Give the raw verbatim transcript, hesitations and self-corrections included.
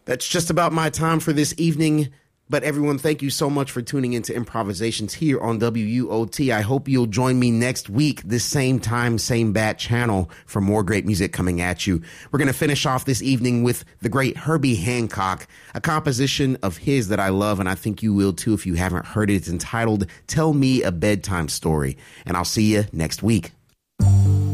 That's just about my time for this evening. But everyone, thank you so much for tuning into Improvisations here on W U O T. I hope you'll join me next week, this same time, same bat channel, for more great music coming at you. We're going to finish off this evening with the great Herbie Hancock, a composition of his that I love, and I think you will too if you haven't heard it. It's entitled Tell Me a Bedtime Story. And I'll see you next week.